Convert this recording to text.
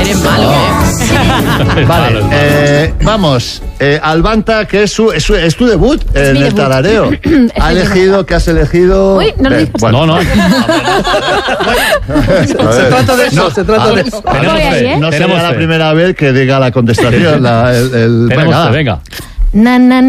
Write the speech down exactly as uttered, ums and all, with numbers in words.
Eres malo, ¿eh? Vale, eh, vamos. Eh, Albanta, que es, su, es, su, es tu debut en mi el debut. tarareo. Ha elegido, ¿qué has elegido? Uy, no lo Ven, digas. bueno. No, no. Se trata de eso, se trata de eso. Voy ahí, ¿eh? No Tenemos sería la fe. primera vez que diga la contestación. La, el, el, Tenemos venga, fe, va. venga. Na, na,